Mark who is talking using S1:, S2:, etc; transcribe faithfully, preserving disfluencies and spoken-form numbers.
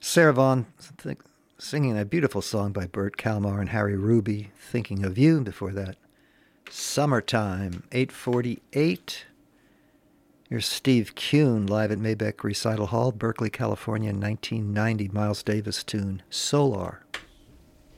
S1: Sarah Vaughan th- singing a beautiful song by Bert Kalmar and Harry Ruby, Thinking of You. Before that, Summertime, eight forty-eight. Here's Steve Kuhn live at Mabeck Recital Hall, Berkeley, California, in nineteen ninety. Miles Davis tune, Solar.